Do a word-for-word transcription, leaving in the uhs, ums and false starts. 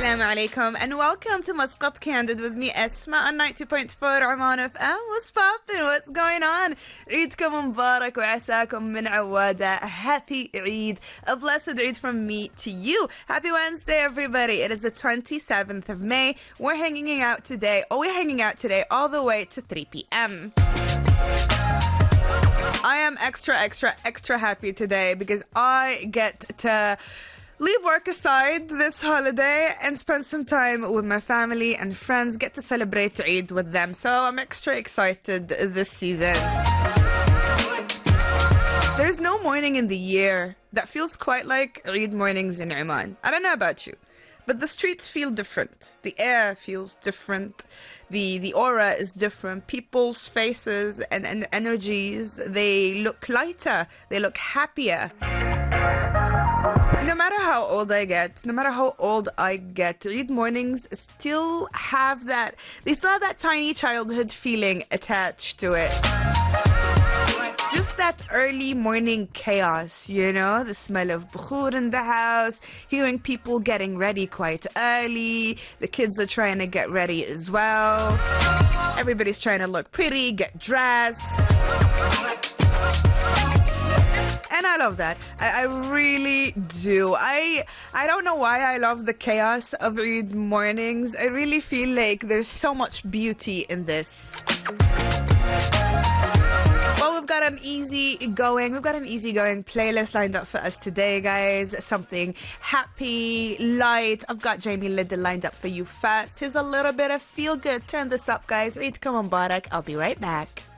Assalamu alaikum and welcome to Muscat Candid with me Esma on ninety point four Oman F M. What's poppin'? What's going on? Eidkum Mubarak wa asakum min awada. A happy Eid. A blessed Eid from me to you. Happy Wednesday, everybody. It is the twenty-seventh of May. We're hanging out today. Oh, we're hanging out today all the way to three p.m. I am extra, extra, extra happy today because I get to leave work aside this holiday and spend some time with my family and friends, get to celebrate Eid with them. So I'm extra excited this season. There's no morning in the year that feels quite like Eid mornings in Oman. I don't know about you, but the streets feel different. The air feels different. The the aura is different. People's faces and, and energies, they look lighter. They look happier. No matter how old I get, no matter how old I get, Eid mornings still have that, they still have that tiny childhood feeling attached to it. Just that early morning chaos, you know, the smell of bukhur in the house, hearing people getting ready quite early, the kids are trying to get ready as well, everybody's trying to look pretty, get dressed. And I love that. I, I really do. I I don't know why I love the chaos of Eid mornings. I really feel like there's so much beauty in this. Well, we've got an easy going, we've got an easy going playlist lined up for us today, guys. Something happy, light. I've got Jamie Liddell lined up for you first. Here's a little bit of feel good. Turn this up, guys. Eid Mubarak. I'll be right back.